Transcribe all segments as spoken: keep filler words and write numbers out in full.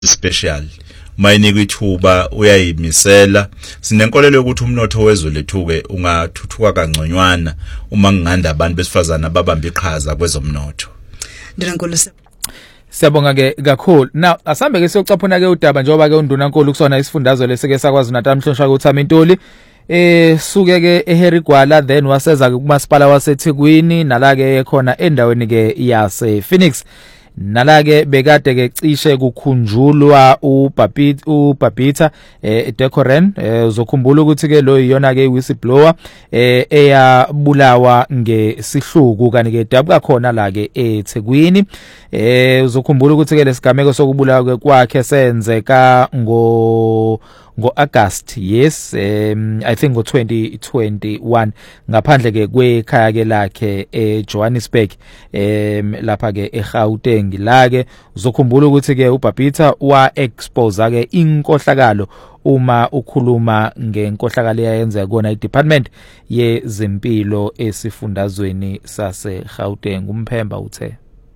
special mayinika ithuba uyayimisela. Sinenkolelo ukuthi umnotho wezwe lethu ke ungathuthuka kangconywana uma nginganda abantu besifazana babamba iqhaza kwezomnotho. Ndinankulu Siyabonga ke kakhulu. Now asambe ke siyocaphuna ke udaba njengoba ke undunankulu kusona isifundazwe leseke sakwazi Natal Mhlonishwa ke uThami Ntuli eh suke ke eHerigwala then waseza ke kumasipala waseThekwini nala ke khona endaweni ke yase Phoenix. Nala ke bekade ke cishe kukhunjulwa uBabita uBabita eh Decoren eh uzokhumbula ukuthi ke lo iyona ke whistleblower eh eyabulawa ngesihluku kanti ke dabuka khona la ke eThekwini. Eh uzokhumbula ukuthi ke lesigameko sokubulawa kwakhe senzeka ngo ngo August yes um, I think ngo twenty twenty-one ngaphandle ke kwekhaya ke lakhe eJohannesburg em lapha ke eGauteng la ke uzokhumbula ukuthi ke uBabita wa expose ke inkohlakalo uma ukhuluma ngenkohlakalo eyenza kona iDepartment yezempilo esifundazweni sase Gauteng. Umphemba uthe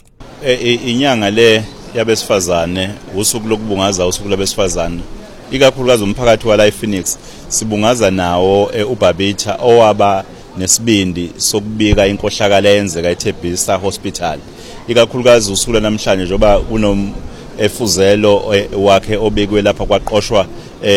inyanga le yabesifazane usuku lokubungaza usuku labesifazane ikakhulukazi umphakathi wa Life Phoenix sibungaza nawo uBabita owaba nesibindi sokubika inkohlakalo eyenzeka eThebisa Hospital. Ikakhulukazi usula namhlanje njoba kunomfuzelo wakhe obekwe lapha kwaqoshwa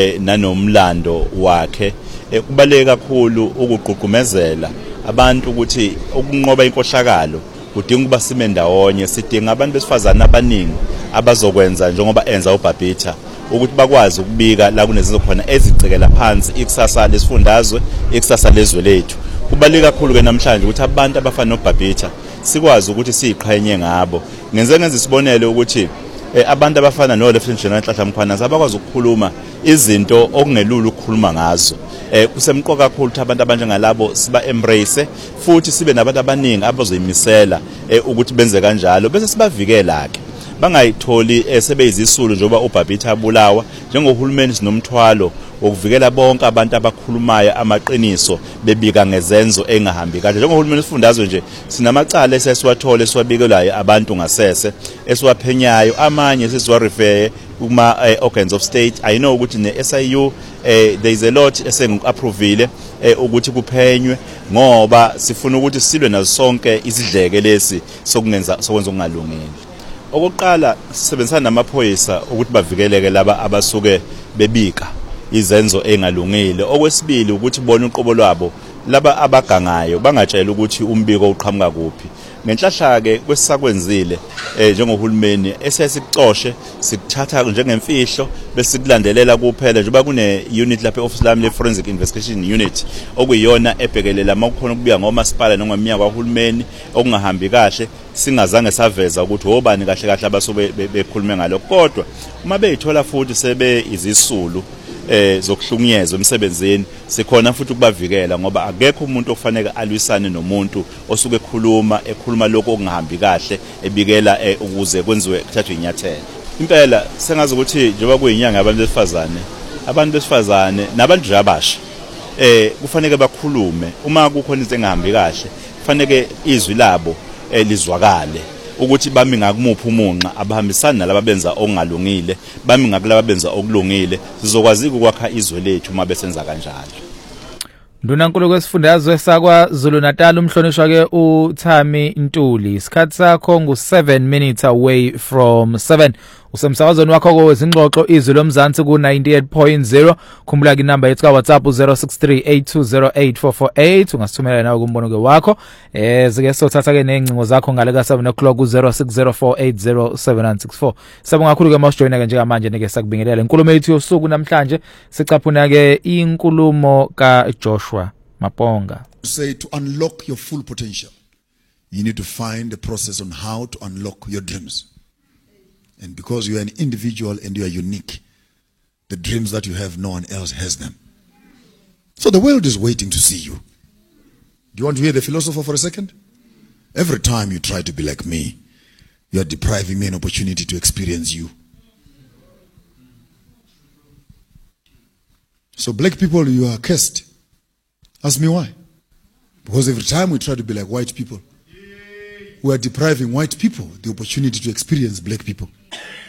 nanomlando wakhe. Kubaleke kakhulu ukugqugqumezela abantu ukuthi ukunqoba inkohlakalo kudinga ukuba sime ndawonye, sidinga abantu besifazana abaningi abazokwenza njengoba enza uBabita ukuthi bakwazi ukubika la kunezinto khona ezicekela phansi ikusasa lesifundazwe ikusasa lezwe lethu. Kubaleka kakhulu ke namhlanje ukuthi abantu abafana noBabita sikwazi ukuthi siqhanye ngabo. Ngenze ngenza isibonelo ukuthi abantu abafana no Lieutenant General Nhlanhla Mkhwanazi abakwazi ukukhuluma izinto okungelula ukukhuluma ngazo. Eh kusemqoka kakhulu ukuthi abantu abanjengalabo siba embrace futhi sibe nabantu abaningi abazoyimisela ukuthi benze kanjalo bese sibavikela ke bangayitholi sebeyizisulu njengoba uBabita abulawa. Njengohulumeni sinomthwalo wokuvikela bonke abantu abakhulumayo amaqiniso bebika ngezenzo engahambi kahle. Njengohulumeni sifundazwe nje sinamacala esesiwathole esiwabikelayo abantu ngasese esiwaphenyayo, amanye sesiwa refer kuma organs of state. I know ukuthi ne-S I U eh there is a lot esengiapprovile ukuthi kuphenywe ngoba sifuna ukuthi silwe nazo sonke isidleke lesi sokungenza sokwenza okungalungile. Okokuqala sisebenzisana namaphoyisa ukuthi bavikeleke laba abasuke bebika izenzo engalungile. Okwesibili ukuthi bona uqobo lwabo laba abagangayo bangatshela ukuthi umbiko uqhamuka kuphi. Ngenhlahla ke kwesisakwenzile eh njengohulumeni esesikuxoshe sikuthatha njengemfihlo bese sikulandelela kuphela njengoba kune unit lapha eoffice lami le forensic investigation unit okuyiyona ebhekelela makukhona ukubuya ngomasipala noma iminyaka kahulumeni okungahambi kahle singazange saveza ukuthi obani kahle kahle abasube bekhulume ngalokho. Kodwa uma beyithola futhi sebe izisulu eh zokuhlukunyezwa emsebenzini sikhona futhi ukubavikela ngoba akekho umuntu ofanele alwisane nomuntu osuke ekhuluma ekhuluma lokho okungahambi kahle ebikela ukuze kwenziwe kuthathwe inyathelo. Impela sengazi ukuthi njengoba kuyinyanga abantu besifazane abantu besifazane nabantu abasha eh kufanele bakhulume uma kukhona into engahambi kahle kufanele izwi labo elizwakale ukuthi bami ngakumuphi umunqa abahambisana nalabo benza okungalungile bami ngakulabo benza okulungile sizokwazi ukwakha izwe lethu uma besenza kanjalo. Ndunankulu kwesifundazwe sakwa Zulu Natal umhlonishwa ke uThami Ntuli. Isikhathi sakho ngu seven minutes away from seven. Usemsakazweni wakho kwezingxoxo izwi lomzansi ku ninety-eight point zero. Khumbula ke number yethu ka WhatsApp zero six three eight two zero eight four four eight. Ungasithumela nawe kumbono ke wakho. Eh sike sothatha ke nencingo zakho ngale ka seven o'clock ku zero six zero four eight zero seven nine six four. Sabonga kakhulu ke mawujoyina ke njengamanje nike sakubingelela inkulumo yethu yosuku namhlanje sicaphuna ke inkulumo ka Joshua Mabonga. Say to unlock your full potential you need to find the process on how to unlock your dreams. And because you are an individual and you are unique, the dreams that you have, no one else has them. So the world is waiting to see you. Do you want to hear the philosopher for a second? Every time you try to be like me, you are depriving me an opportunity to experience you. So black people, you are cursed. Ask me why. Because every time we try to be like white people, we are depriving white people the opportunity to experience black people.